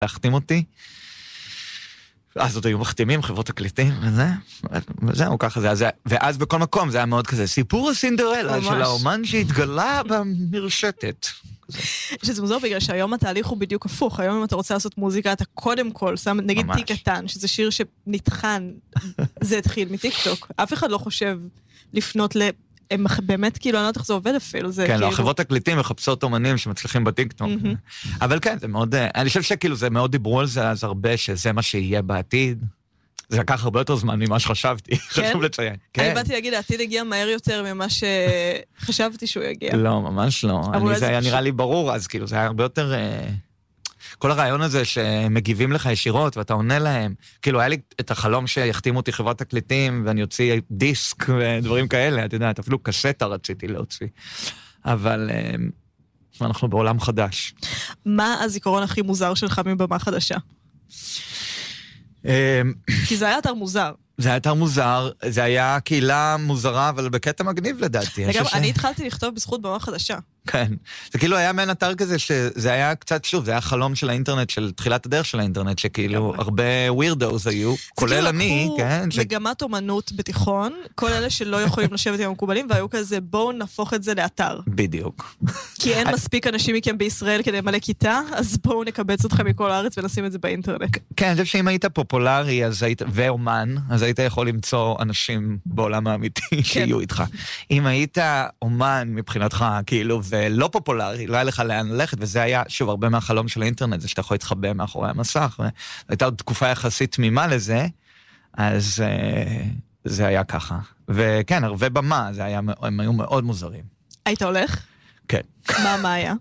להחתים אותי. אז עוד היו מחתימים, חברות תקליטים, וזהו, ככה זה. ואז בכל מקום זה היה מאוד כזה, סיפור הסינדרלה של האומן שהתגלה במרשתת. שזה מוזר בגלל שהיום התהליך הוא בדיוק הפוך. היום אם אתה רוצה לעשות מוזיקה, אתה קודם כל שם, נגיד תיק קטן, שזה שיר שנתחן, זה התחיל מטיקטוק. אף אחד לא חושב לפנות הם באמת כאילו, אני לא יודעת איך זה עובד אפילו. כן, לא, חברות תקליטים מחפשות אומנים שמצליחים בטיקטוק. אבל כן, זה מאוד, אני חושב שכאילו זה מאוד דיברו על זה אז הרבה, שזה מה שיהיה בעתיד. זה לקח הרבה יותר זמן ממה שחשבתי, חשוב לציין. אני באתי להגיד, העתיד הגיע מהר יותר ממה שחשבתי שהוא יגיע. לא, ממש לא. זה היה נראה לי ברור, אז כאילו זה היה הרבה יותר... כל הרעיון הזה שמגיבים לך ישירות ואתה עונה להם, כאילו היה לי את החלום שיחתימו אותי חברת תקליטים ואני אוציא דיסק ודברים כאלה, אתה יודע, אפילו קסטה רציתי להוציא. אבל אנחנו בעולם חדש. מה הזיכרון הכי מוזר שלך מבמה חדשה? כי זה היה אתר מוזר. זה היה אתר מוזר, זה היה קהילה מוזרה, אבל בקטע מגניב לדעתי. אני התחלתי לכתוב בזכות במה חדשה. כן, זה כאילו היה מעין אתר כזה, שזה היה קצת שוב, זה היה חלום של האינטרנט, של תחילת הדרך של האינטרנט, שכאילו הרבה ווירדאוס היו, כולל אני, כן. מגמת אומנות בתיכון, כל אלה שלא יכולים לשבת עם המקובלים, והיו כזה, בואו נהפוך את זה לאתר. בדיוק. כי אין מספיק אנשים מכם בישראל כדי למלא כיתה, אז בואו נקבץ אתכם מכל הארץ ונשים את זה באינטרנט. כן, אני חושב שאם היית פופולרי ואומן, אז היית יכול למצוא אנשים בעולם האמיתי שיהיו איתך. אם היית אומן מבחינתך, כאילו, ולא פופולרי, לא היה לך לאן ללכת, וזה היה, שוב, הרבה מהחלום של האינטרנט, זה שאתה יכול להתחבא מאחורי המסך, והייתה עוד תקופה יחסית תמימה לזה, אז זה היה ככה. וכן, הרבה במה, הם היו מאוד מוזרים. היית הולך? כן. מה היה?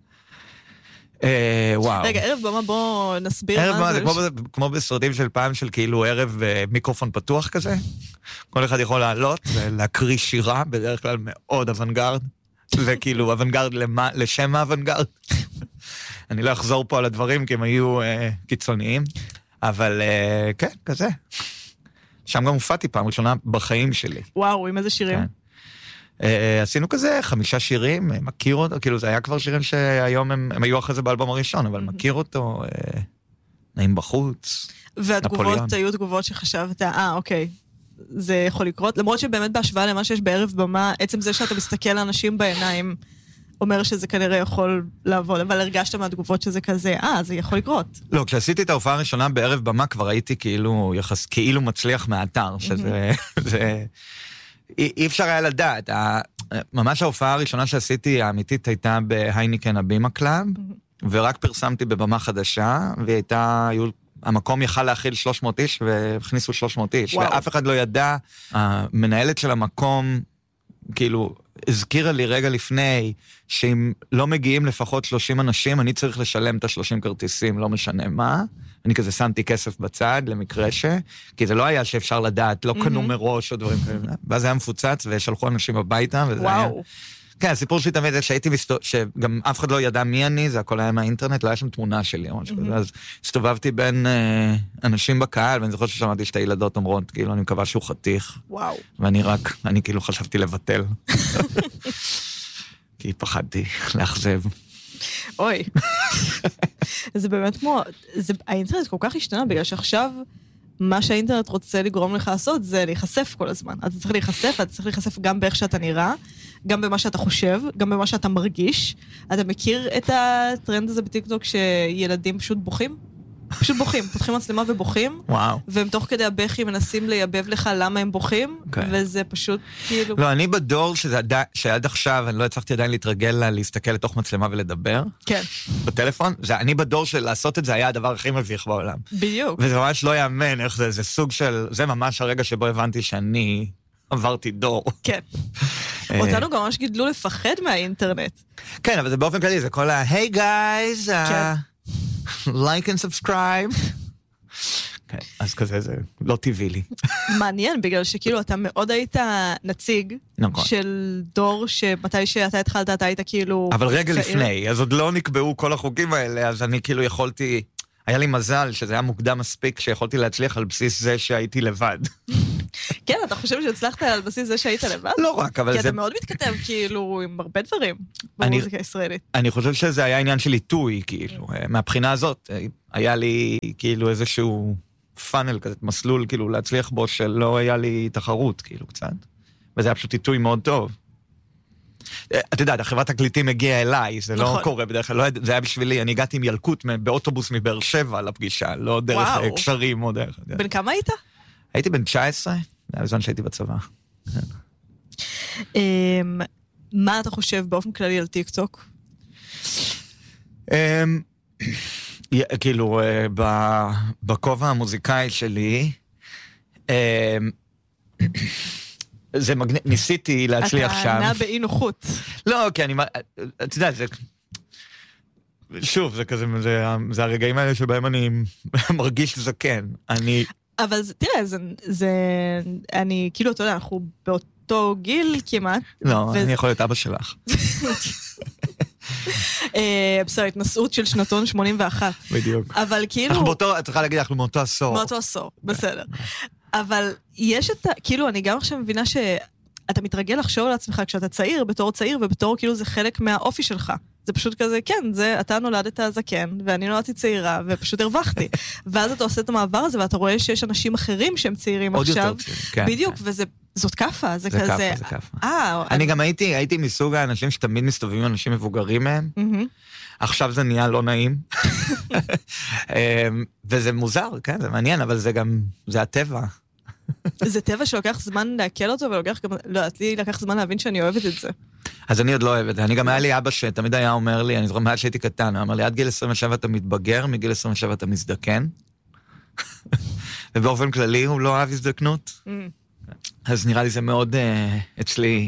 וואו. רגע, ערב במה, בוא נסביר ערב במה, זה כמו בסרטים של פעם, של כאילו ערב מיקרופון פתוח כזה, כל אחד יכול לעלות ולהקריא שירה, בדרך כלל מאוד אוונגרד, וכאילו אוונגרד לשם האוונגרד. אני לא אחזור פה על הדברים, כי הם היו קיצוניים, אבל כן, כזה. שם גם הופעתי פעם ראשונה בחיים שלי. וואו, עם איזה שירים? עשינו כזה 5 שירים, מכיר אותו, כאילו זה היה כבר שירים שהיום הם היו אחרי זה באלבום הראשון, אבל מכיר אותו, נעים בחוץ, והתגובות היו תגובות שחשבת, אוקיי, זה יכול לקרות, למרות שבאמת בהשוואה למה שיש בערב במה, עצם זה שאתה מסתכל לאנשים בעיניים, אומר שזה כנראה יכול לעבוד, אבל הרגשת מהתגובות שזה כזה, זה יכול לקרות. לא, כשעשיתי את ההופעה הראשונה בערב במה, כבר הייתי כאילו מצליח מהאתר, שזה... אי אפשר היה לדעת, ממש ההופעה הראשונה שעשיתי, האמיתית הייתה בהייניקן הבימה קלאב, ורק פרסמתי בבמה חדשה, המקום יכל להכיל 300 איש, והכניסו 300 איש, ואף אחד לא ידע, המנהלת של המקום, כאילו, הזכירה לי רגע לפני, שאם לא מגיעים לפחות 30 אנשים, אני צריך לשלם את 30 כרטיסים, לא משנה מה, אני כזה שמתי כסף בצד, למקרה כי זה לא היה שאפשר לדעת, לא קנו מראש או דברים כאלה, ואז היה מפוצץ, ושלחו אנשים הביתה, וזה היה... כן, הסיפור שלי תמיד זה שגם אף אחד לא ידע מי אני, זה הכל היה מהאינטרנט, לא היה שם תמונה שלי, או משהו כזה, אז הסתובבתי בין אנשים בקהל, ואני זוכר ששמעתי שתי ילדות אומרות, כאילו, אני מקווה שהוא חתיך, ואני כאילו חשבתי לבטל, כי פחדתי לאכזב. אוי, זה באמת כמו, האינטרנט כל כך השתנה, בגלל שעכשיו מה שהאינטרנט רוצה לגרום לך לעשות, זה להיחשף כל הזמן. אתה צריך להיחשף, אתה צריך להיחשף גם באיך שאתה נראה, גם במה שאתה חושב, גם במה שאתה מרגיש. אתה מכיר את הטרנד הזה בטיקטוק שילדים פשוט בוכים? פשוט בוכים, פותחים מצלמה ובוכים, והם תוך כדי הבכי מנסים לייבב לך למה הם בוכים, וזה פשוט כאילו... לא, אני בדור שעד עכשיו, אני לא הצלחתי עדיין להתרגל להסתכל לתוך מצלמה ולדבר. כן. בטלפון, אני בדור של לעשות את זה היה הדבר הכי מביך בעולם. בדיוק. וזה ממש לא יאמן איך זה סוג של... זה ממש הרגע שבו הבנתי שאני עברתי דור. כן. אותנו גם ממש גידלו לפחד מהאינטרנט. כן, אבל זה באופן כללי, זה כל ה-Hey guys, כן. like and subscribe. כן, אז כזה זה לא טבעי לי. מעניין, בגלל שכאילו אתה מאוד היית נציג של דור שמתי שאתה התחלת, אתה היית כאילו... אבל רגע לפני, אז עוד לא נקבעו כל החוקים האלה, אז אני כאילו יכולתי... היה לי מזל שזה היה מוקדם מספיק שיכולתי להצליח על בסיס זה שהייתי לבד. כן, אתה חושב שהצלחת על בסיס זה שהיית לבד? לא רק, אבל כי זה... אתה מאוד מתכתב, כאילו, עם הרבה דברים במוזיקה הישראלית. אני חושב שזה היה עניין של עיתוי, כאילו, מהבחינה הזאת, היה לי כאילו איזשהו פאנל כזה, מסלול כאילו להצליח בו, שלא היה לי תחרות, כאילו, קצת. וזה היה פשוט עיתוי מאוד טוב. אתה יודע, החברת תקליטים הגיעה אליי, זה לא קורה בדרך כלל, זה היה בשבילי, אני הגעתי עם ילקוט באוטובוס מבאר שבע לפגישה, לא דרך קשרים או דרך. בן כמה היית? הייתי בן 19, זה היה בזמן שהייתי בצבא. מה אתה חושב באופן כללי על טיק טוק? כאילו, בכובע המוזיקאי שלי, זה ניסיתי להצליח שם. אתה ענה באי נוחות. לא, כי אני, אתה יודע, זה, שוב, זה כזה, זה הרגעים האלה שבהם אני מרגיש זקן. אבל תראה, אני, כאילו, אתה יודע, אנחנו באותו גיל כמעט. לא, אני יכול להיות אבא שלך. בסדר, התנסות של שנתון 81. בדיוק. אבל כאילו... אנחנו באותו, את צריכה להגיד, אנחנו מאותו עשור. מאותו עשור, בסדר. אבל יש את ה... כאילו, אני גם עכשיו מבינה שאתה מתרגל לחשוב על עצמך כשאתה צעיר, בתור צעיר, ובתור כאילו זה חלק מהאופי שלך. זה פשוט כזה, כן, אתה נולדת זקן, ואני נולדתי צעירה, ופשוט הרווחתי. ואז אתה עושה את המעבר הזה, ואתה רואה שיש אנשים אחרים שהם צעירים עכשיו. בדיוק, וזאת כפה, זה כזה... זה כפה. אני גם הייתי מסוג האנשים שתמיד מסתובבים אנשים מבוגרים מהם. עכשיו זה נהיה לא נעים. וזה מוזר, כן, זה מעניין, אבל זה גם, זה הטבע. זה טבע שלוקח זמן להקל אותו, ולוקח גם, לא, לי לקח זמן להבין שאני אוהבת את זה. אז אני עוד לא אוהבת. אני גם היה לי אבא שתמיד היה אומר לי, אני זוכר מעט שהייתי קטן, הוא אמר לי, עד גיל 27 אתה מתבגר, מגיל 27 אתה מזדקן. ובאופן כללי הוא לא אהב הזדקנות. אז נראה לי זה מאוד אצלי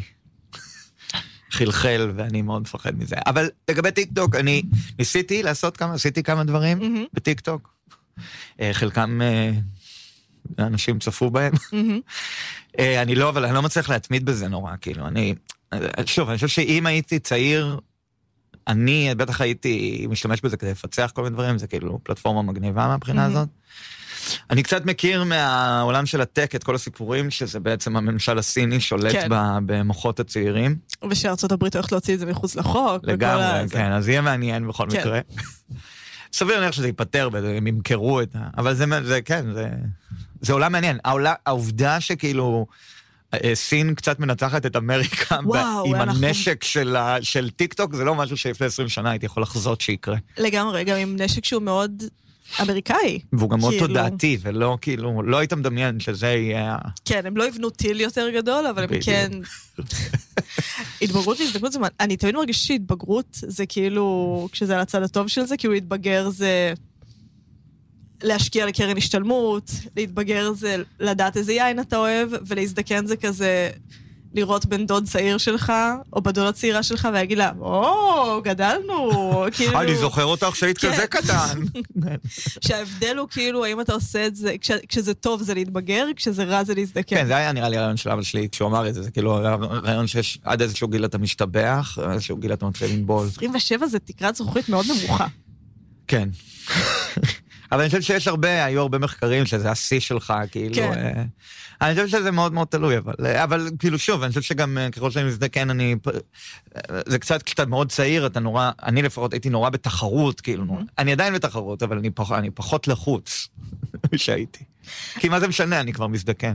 חלחל, ואני מאוד מפחד מזה. אבל לגבי טיק טוק, אני ניסיתי עשיתי כמה דברים בטיק טוק. חלקם אנשים צפו בהם. אבל אני לא מצליח להתמיד בזה נורא, כאילו, שוב, אני חושב שאם הייתי צעיר, אני בטח הייתי משתמש בזה כדי לפצח כל מיני דברים, זה כאילו פלטפורמה מגניבה מהבחינה הזאת. אני קצת מכיר מהעולם של הטק את כל הסיפורים, שזה בעצם הממשל הסיני שולט במוחות הצעירים. ושארצות הברית הולכת להוציא את זה מחוץ לחוק. לגמרי, כן, אז יהיה מעניין בכל מקרה. סביר להניח שזה ייפטר, הם ימכרו את אבל זה כן, זה עולם מעניין. העובדה שכאילו סין קצת מנצחת את אמריקה עם הנשק של טיק טוק, זה לא משהו שלפני 20 שנה הייתי יכול לחזות שיקרה. לגמרי, גם עם נשק שהוא מאוד אמריקאי. והוא גם מאוד תודעתי, ולא כאילו, לא היית מדמיין שזה יהיה... כן, הם לא יבנו טיל יותר גדול, אבל הם כן... התבגרות והזדקנות זה... אני תמיד מרגיש שהתבגרות זה כאילו, כשזה על הצד הטוב של זה, כאילו להתבגר זה להשקיע לקרן השתלמות, להתבגר זה לדעת איזה יין אתה אוהב, ולהזדקן זה כזה לראות בן דוד צעיר שלך, או בדוד הצעירה שלך, והגיד לה, גדלנו, כאילו... אני זוכר אותך שהיית כזה קטן. שההבדל הוא כאילו, האם אתה עושה את זה, כשזה טוב זה להתבגר, כשזה רע זה להזדקן. כן, זה היה נראה לי הרעיון של אבא שלי, כשהוא אמר את זה, זה כאילו הרעיון שיש עד איזשהו גיל אתה משתבח, איזשהו גיל אתה מתחיל לנבול. 27 זה תקרת זכוכית מאוד נמוכה. כן. אבל אני חושב שיש היו הרבה מחקרים שזה השיא שלך, כאילו... אני חושב שזה מאוד מאוד תלוי, אבל כאילו שוב, אני חושב שגם ככל שאני מזדקן, זה קצת כשאתה מאוד צעיר, אתה נורא, אני לפחות הייתי נורא בתחרות, כאילו, אני עדיין בתחרות, אבל אני פחות לחוץ שהייתי. כי מה זה משנה, אני כבר מזדקן.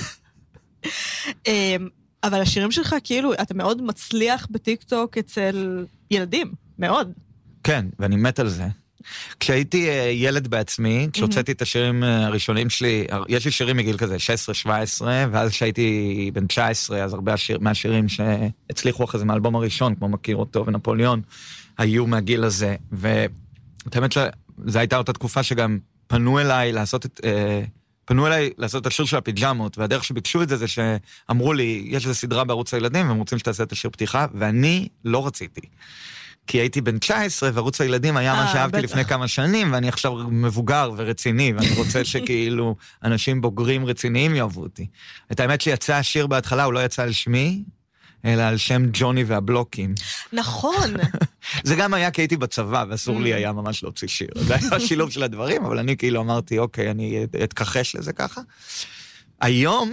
אבל השירים שלך, כאילו, אתה מאוד מצליח בטיק טוק אצל ילדים, מאוד. כן, ואני מת על זה. כשהייתי ילד בעצמי, כשהוצאתי את השירים הראשונים שלי, יש לי שירים מגיל כזה, 16-17, ואז כשהייתי בן 19, אז הרבה מהשירים שהצליחו אחרי זה מהאלבום הראשון, כמו מכיר אותו ונפוליאון, היו מהגיל הזה, והאמת שזו הייתה אותה תקופה שגם פנו אליי לעשות את השיר של הפיג'מות, והדרך שביקשו את זה זה שאמרו לי, יש איזו סדרה בערוץ הילדים, והם רוצים שתעשה את השיר פתיחה, ואני לא רציתי. כי הייתי בן 19, וערוץ הילדים היה מה שאהבתי לפני כמה שנים, ואני עכשיו מבוגר ורציני, ואני רוצה שכאילו אנשים בוגרים רציניים יאהבו אותי. את האמת שיצא השיר בהתחלה, הוא לא יצא על שמי, אלא על שם ג'וני והבלוקים. נכון. זה גם היה כי הייתי בצבא, ואסור לי היה ממש להוציא שיר. זה היה השילוב של הדברים, אבל אני כאילו אמרתי, אוקיי, אני אתכחש לזה ככה. היום,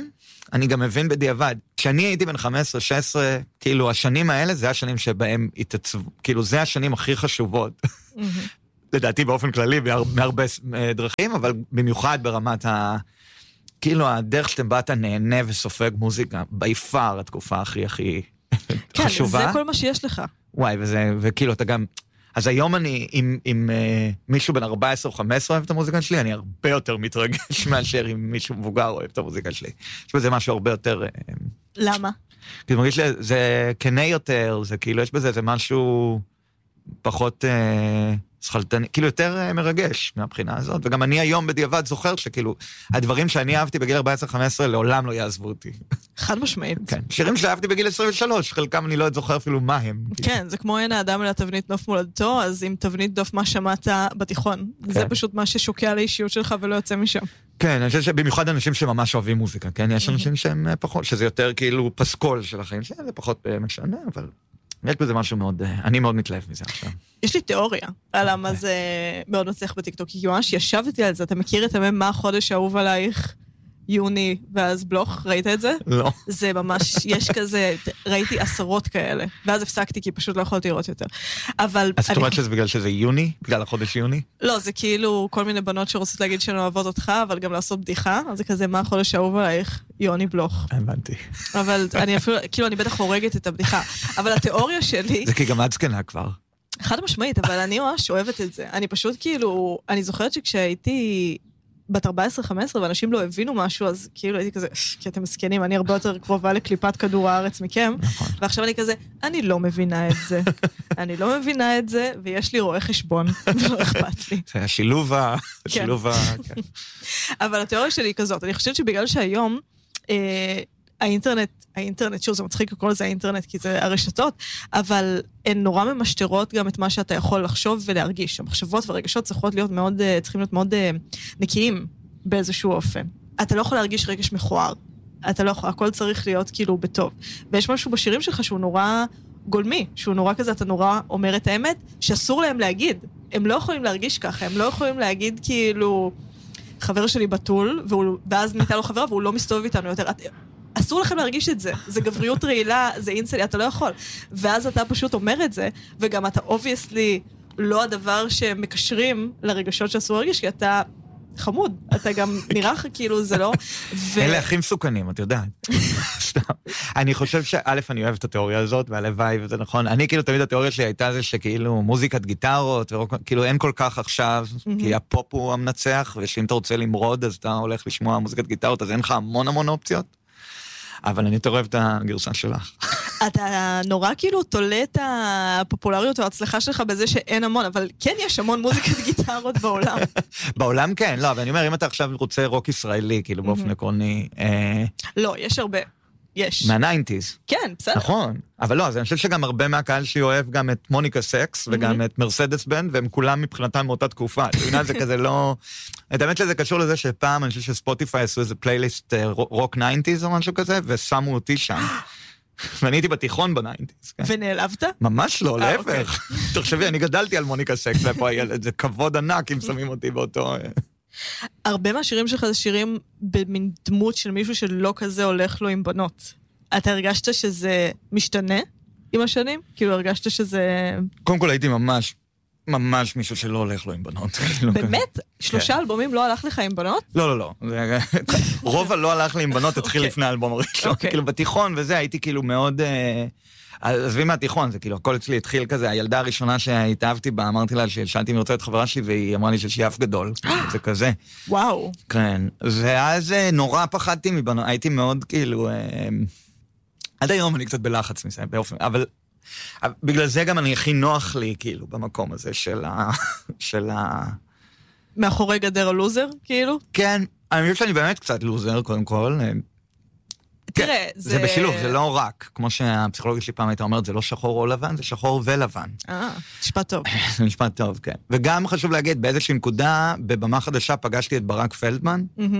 אני גם מבין בדיעבד. כשאני הייתי בן 15-16, כאילו, השנים האלה זה השנים שבהם התעצבו, כאילו, זה השנים הכי חשובות. לדעתי באופן כללי, מהרבה דרכים, אבל במיוחד ברמת כאילו, הדרך שאתם באת נהנה וסופג מוזיקה, ביפר התקופה הכי חשובה. כן, זה כל מה שיש לך. וואי, וכאילו, אתה גם... אז היום אני, אם מישהו בן 14 או 15 אוהב את המוזיקה שלי, אני הרבה יותר מתרגש מאשר אם מישהו מבוגר אוהב את המוזיקה שלי. יש בזה משהו הרבה יותר... למה? כי זה מרגיש לי, זה כנה יותר, זה כאילו, יש בזה, זה משהו פחות שכלתני, כאילו יותר מרגש מהבחינה הזאת, וגם אני היום בדיעבד זוכר שכאילו, הדברים שאני אהבתי בגיל 14-15 לעולם לא יעזבו אותי. חד משמעית. כן, שירים שאהבתי בגיל 23, חלקם אני לא זוכר אפילו מה הם. כן, זה כמו אין האדם אלא תבנית נוף מולדתו, אז עם תבנית נוף מה שמעת בתיכון. זה פשוט מה ששוקע לאישיות שלך ולא יוצא משם. כן, אני חושב שבמיוחד אנשים שממש אוהבים מוזיקה, כן? יש אנשים שהם פחות, שזה יותר כאילו פסקול של החיים שלהם, זה פחות משנה, אבל יש בזה משהו מאוד, אני מאוד מתלהב מזה עכשיו. יש לי תיאוריה על למה זה מאוד מצליח בטיקטוק, כי ממש ישבתי על זה, אתה מכיר את מה החודש האהוב עלייך? יוני ואז בלוך, ראית את זה? לא. זה ממש, יש כזה, ראיתי עשרות כאלה, ואז הפסקתי כי פשוט לא יכולתי לראות יותר. אבל... אז זאת אומרת שזה בגלל שזה יוני? בגלל החודש יוני? לא, זה כאילו כל מיני בנות שרוצות להגיד שהן אוהבות אותך, אבל גם לעשות בדיחה, אז זה כזה, מה החודש האהוב עלייך? יוני בלוך. הבנתי. אבל אני אפילו, כאילו אני בטח הורגת את הבדיחה, אבל התיאוריה שלי... זה כי גם את זקנה כבר. חד משמעית, אבל אני ממש אוהבת את זה. אני פשוט כאילו, אני זוכרת שכשהייתי... בת 14-15, ואנשים לא הבינו משהו, אז כאילו הייתי כזה, כי אתם מסכנים, אני הרבה יותר קרובה לקליפת כדור הארץ מכם, ועכשיו אני כזה, אני לא מבינה את זה, אני לא מבינה את זה, ויש לי רואה חשבון, ולא אכפת לי. זה השילוב אבל התיאוריה שלי היא כזאת, אני חושבת שבגלל שהיום, האינטרנט, שוב, זה מצחיק לקרוא לזה האינטרנט, כי זה הרשתות, אבל הן נורא ממשטרות גם את מה שאתה יכול לחשוב ולהרגיש. המחשבות והרגשות צריכים להיות מאוד נקיים באיזשהו אופן. אתה לא יכול להרגיש רגש מכוער. אתה לא יכול, הכל צריך להיות כאילו בטוב. ויש משהו בשירים שלך שהוא נורא גולמי, שהוא נורא כזה, אתה נורא אומר את האמת, שאסור להם להגיד. הם לא יכולים להרגיש ככה, הם לא יכולים להגיד כאילו, חבר שלי בתול, ואז ניתה לו חברה, והוא לא מסתובב איתנו יותר. אסור לכם להרגיש את זה, זה גבריות רעילה, זה אינסלי, אתה לא יכול. ואז אתה פשוט אומר את זה, וגם אתה obviously לא הדבר שמקשרים לרגשות שאסור להרגיש, כי אתה חמוד, אתה גם נראה כאילו זה לא... אלה הכי מסוכנים, את יודעת. אני חושב שא', אני אוהב את התיאוריה הזאת, והלוואי, וזה נכון. אני כאילו תמיד התיאוריה שלי הייתה זה שכאילו מוזיקת גיטרות, כאילו אין כל כך עכשיו, כי הפופ הוא המנצח, ושאם אתה רוצה למרוד, אז אתה הולך לשמוע מוזיקת גיטרות, אז אין לך המון אופציות. אבל אני יותר אוהב את הגרסה שלך. אתה נורא כאילו תולה את הפופולריות או ההצלחה שלך בזה שאין המון, אבל כן יש המון מוזיקת גיטרות בעולם. בעולם כן, לא, אבל אני אומר, אם אתה עכשיו רוצה רוק ישראלי, כאילו באופן עקרוני... לא, יש הרבה. יש. מה-90s. כן, בסדר. נכון. אבל לא, אז אני חושב שגם הרבה מהקהל שלי אוהב גם את מוניקה סקס, וגם את מרסדס בנד, והם כולם מבחינתם מאותה תקופה. זה כזה לא... את האמת שזה קשור לזה שפעם, אני חושב שספוטיפיי עשו איזה פלייליסט רוק 90s או משהו כזה, ושמו אותי שם. ואני הייתי בתיכון ב-90s. ונעלבת? ממש לא, להפך. תחשבי, אני גדלתי על מוניקה סקס, ופה הילד, זה כבוד ענק אם שמים אותי באותו... הרבה מהשירים שלך זה שירים במין דמות של מישהו שלא כזה הולך לו עם בנות. אתה הרגשת שזה משתנה עם השנים? כאילו הרגשת שזה... קודם כל הייתי ממש מישהו שלא הולך לו עם בנות. באמת? 3 אלבומים לא הלך לך עם בנות? לא. רוב הלא הלך לי עם בנות התחיל לפני האלבום הראשון. כאילו בתיכון וזה הייתי כאילו מאוד... עזבי מהתיכון, זה כאילו, הכל אצלי התחיל כזה, הילדה הראשונה שהתאהבתי בה, אמרתי לה ששאלתי אם רוצה את חברה שלי, והיא אמרה לי שיש לי אף גדול, זה כזה. וואו. כן, ואז נורא פחדתי מבנות, הייתי מאוד כאילו, עד היום אני קצת בלחץ מזה, באופן, אבל בגלל זה גם אני הכי נוח לי, כאילו, במקום הזה של ה... מאחורי גדר הלוזר, כאילו? כן, אני חושב שאני באמת קצת לוזר, קודם כל, תראה, זה בשילוב, זה לא רק, כמו שהפסיכולוגיה שלי פעם הייתה אומרת, זה לא שחור או לבן, זה שחור ולבן. משפט טוב. זה משפט טוב, כן. וגם חשוב להגיד, באיזושהי נקודה, בבמה חדשה פגשתי את ברק פלדמן,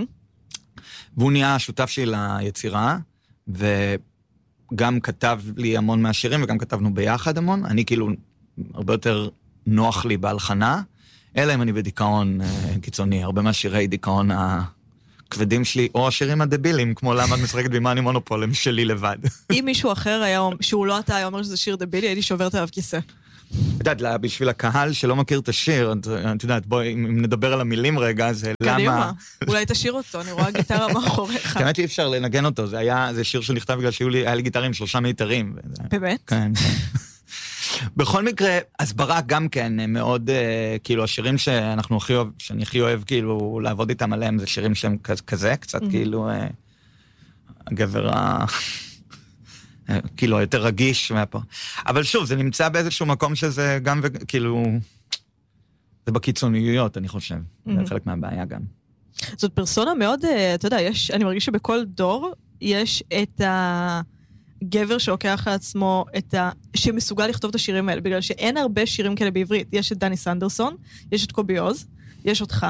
והוא נהיה השותף שלי ליצירה, וגם כתב לי המון מהשירים, וגם כתבנו ביחד המון. אני כאילו, הרבה יותר נוח לי בהלחנה, אלא אם אני בדיכאון קיצוני, הרבה מהשירי דיכאון כבדים שלי, או השירים הדבילים, כמו למה את משחקת במאני מונופול, הם שלי לבד. אם מישהו אחר היה, שהוא לא אתה, היה אומר שזה שיר דבילי, הייתי שוברת עליו כיסא. את יודעת, בשביל הקהל שלא מכיר את השיר, את יודעת, בואי, אם נדבר על המילים רגע, זה למה... קדימה, אולי תשאיר אותו, אני רואה גיטרה מאחוריך. האמת שאי אפשר לנגן אותו, זה שיר שנכתב בגלל היה לי גיטרה עם 3 מיתרים. באמת? כן. בכל מקרה, הסברה גם כן מאוד, כאילו, השירים שאני הכי אוהב, כאילו, לעבוד איתם עליהם, זה שירים שהם כזה, קצת כאילו, הגבר כאילו, יותר רגיש מהפה. אבל שוב, זה נמצא באיזשהו מקום שזה גם, כאילו, זה בקיצוניות, אני חושב. זה חלק מהבעיה גם. זאת פרסונה מאוד, אתה יודע, אני מרגיש שבכל דור יש את הגבר שלוקח לעצמו שמסוגל לכתוב את השירים האלה, בגלל שאין הרבה שירים כאלה בעברית. יש את דני סנדרסון, יש את קובי עוז, יש אותך.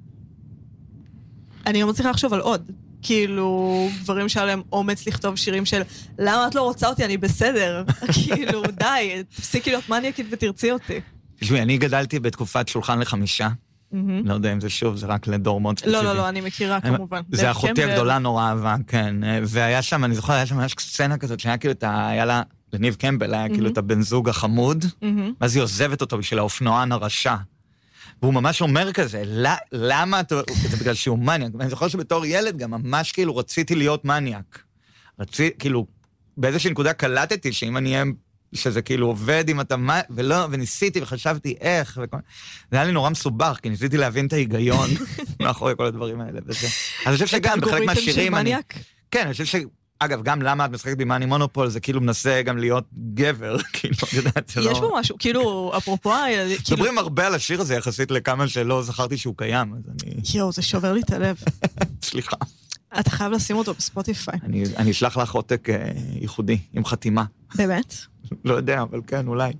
אני לא מצליחה לחשוב על עוד. כאילו, דברים שהיה להם אומץ לכתוב שירים של, למה את לא רוצה אותי? אני בסדר. כאילו, די, תפסיקי להיות מניאקית ותרצי אותי. תשמעי, אני גדלתי בתקופת שולחן ל5. לא יודע אם זה שוב, זה רק לדור מאוד ספציפי. לא, אני מכירה כמובן. זה אחותי הגדולה נורא אהבה, כן. והיה שם, אני זוכר, היה שם סצנה כזאת, שהיה כאילו, היה לה, לניב קמבל, היה כאילו את הבן זוג החמוד, ואז היא עוזבת אותו בשביל האופנוען הרשע. והוא ממש אומר כזה, למה אתה... זה בגלל שהוא מניאק. ואני זוכר שבתור ילד גם ממש כאילו רציתי להיות מניאק. כאילו, באיזושהי נקודה קלטתי שאם אני אהיה... שזה כאילו עובד עם אתה... וניסיתי וחשבתי איך... זה היה לי נורא מסובך, כי ניסיתי להבין את ההיגיון מאחורי כל הדברים האלה. אז אני חושב שגם בחלק מהשירים... כן, אני חושב ש... אגב, גם למה את משחקת במאני מונופול, זה כאילו מנסה גם להיות גבר, כאילו, יודעת, זה לא... יש בו משהו, כאילו, אפרופו... מדברים הרבה על השיר הזה, יחסית לכמה שלא זכרתי שהוא קיים, אז אני... יואו, זה שובר לי את הלב. סליחה. אתה חייב לשים אותו בספוטיפיי. אני אשלח לך עותק ייחודי, עם חתימה. באמת? לא יודע, אבל כן, אולי.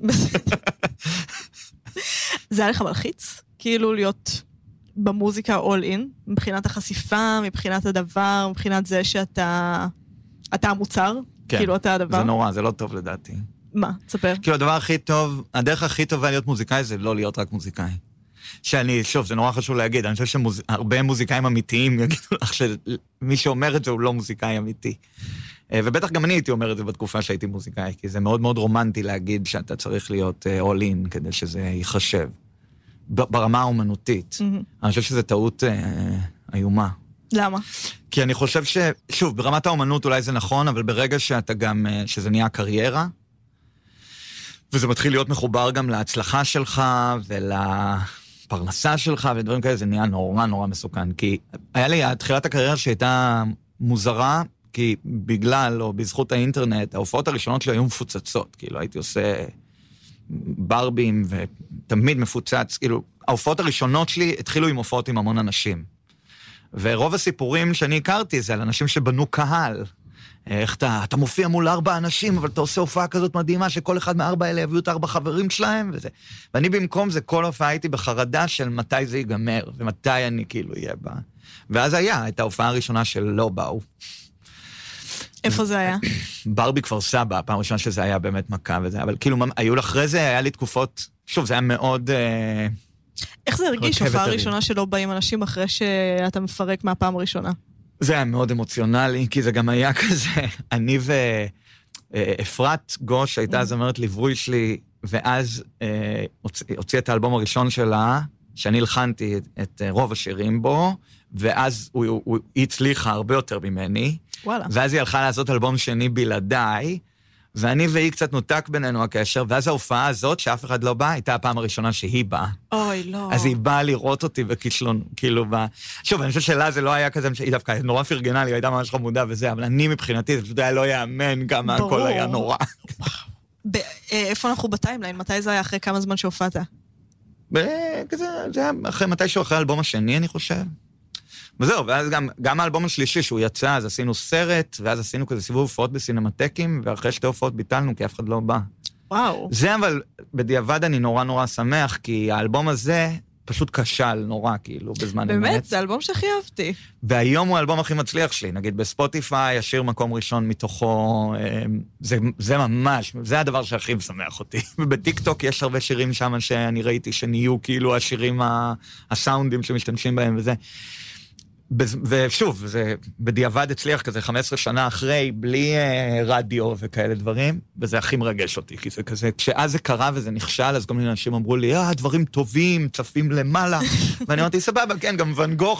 זה היה לך מלחיץ? כאילו להיות במוזיקה all in, מבחינת החשיפה, מבחינת הדבר, מבחינת זה שאתה... אתה המוצר? כן, כאילו אתה הדבר? זה נורא, זה לא טוב לדעתי. מה? תספר. כאילו הדבר הכי טוב, הדרך הכי טובה להיות מוזיקאי זה לא להיות רק מוזיקאי. שוב, זה נורא חשוב להגיד, אני חושב שהרבה מוזיקאים אמיתיים יגידו לך שמי שאומר את זה הוא לא מוזיקאי אמיתי. ובטח גם אני הייתי אומר את זה בתקופה שהייתי מוזיקאי, כי זה מאוד מאוד רומנטי להגיד שאתה צריך להיות all in כדי שזה ייחשב. ברמה האומנותית. אני חושב שזה טעות איומה. למה? כי אני חושב שוב, ברמת האומנות אולי זה נכון, אבל ברגע שאתה גם, שזה נהיה קריירה, וזה מתחיל להיות מחובר גם להצלחה שלך, ולפרנסה שלך, ודברים כאלה, זה נהיה נורא נורא מסוכן. כי היה לי, תחילת הקריירה שהייתה מוזרה, כי בגלל, או בזכות האינטרנט, ההופעות הראשונות שלי היו מפוצצות. כאילו, הייתי עושה ברבים, ותמיד מפוצץ. כאילו, ההופעות הראשונות שלי התחילו עם הופעות עם המון אנשים. ורוב הסיפורים שאני הכרתי זה על אנשים שבנו קהל. איך אתה מופיע מול 4 אנשים, אבל אתה עושה הופעה כזאת מדהימה, שכל אחד מ4 האלה יביאו את 4 חברים שלהם, וזה. ואני במקום זה, כל הופעה הייתי בחרדה של מתי זה ייגמר, ומתי אני כאילו אהיה בה. ואז היה את ההופעה הראשונה של לא באו. איפה זה היה? ברבי כפר סבא, הפעם הראשונה שזה היה באמת מכה וזה, אבל כאילו, היו אחרי זה, היה לי תקופות, שוב, זה היה מאוד... איך זה הרגיש, הופעה הראשונה שלא באים אנשים אחרי שאתה מפרק מהפעם הראשונה? זה היה מאוד אמוציונלי, כי זה גם היה כזה, אני ואפרת גוש, הייתה אז אומרת ליווי שלי, ואז הוציא את האלבום הראשון שלה, שאני הלחנתי את רוב השירים בו, ואז היא הצליחה הרבה יותר ממני, ואז היא הלכה לעשות אלבום שני בלעדיי, ואני והיא קצת נותק בינינו הקשר, ואז ההופעה הזאת, שאף אחד לא בא, הייתה הפעם הראשונה שהיא באה. אוי, לא. אז היא באה לראות אותי בכישלון, כאילו באה. שוב, אני חושב שלה זה לא היה כזה, היא דווקא נורא פרגנה לי, היא הייתה ממש חמודה וזה, אבל אני מבחינתי, זה פשוט היה לא יאמן כמה הכל היה נורא. איפה אנחנו בטיימליין? מתי זה היה אחרי כמה זמן שהופעת? כזה, זה היה אחרי מתישהו אחרי האלבום השני, אני חושב. וזהו, ואז גם האלבום השלישי שהוא יצא, אז עשינו סרט, ואז עשינו כזה סיבוב הופעות בסינמטקים, ואחרי 2 הופעות ביטלנו, כי אף אחד לא בא. וואו. זה אבל, בדיעבד אני נורא נורא שמח, כי האלבום הזה פשוט כשל נורא, כאילו, בזמן אמת. באמת, זה האלבום שהכי אהבתי. והיום הוא האלבום הכי מצליח שלי, נגיד בספוטיפיי, השיר מקום ראשון מתוכו, זה ממש, זה הדבר שהכי משמח אותי. ובטיקטוק יש הרבה שירים שם שאני ראיתי שנהיו כאילו השירים, הסאונדים שמשתמשים בהם וזה. ושוב, זה בדיעבד הצליח כזה 15 שנה אחרי, בלי רדיו וכאלה דברים, וזה הכי מרגש אותי, כי זה כזה, כשאז זה קרה וזה נכשל, אז כל מיני אנשים אמרו לי, דברים טובים, צפים למעלה, ואני אמרתי, סבבה, כן, גם ואן גוך